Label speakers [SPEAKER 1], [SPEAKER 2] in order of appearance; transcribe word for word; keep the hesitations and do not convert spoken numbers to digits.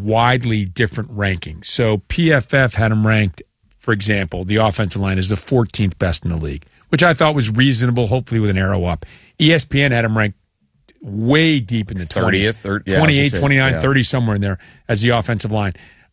[SPEAKER 1] widely different rankings. So P F F had them ranked, for example, the offensive line is the fourteenth best in the league, which I thought was reasonable, hopefully with an arrow up. E S P N had them ranked way deep in the twenties,
[SPEAKER 2] thirtieth, or, yeah,
[SPEAKER 1] twenty-eight,
[SPEAKER 2] say,
[SPEAKER 1] twenty-nine,
[SPEAKER 2] yeah.
[SPEAKER 1] thirty, somewhere in there as the offensive line.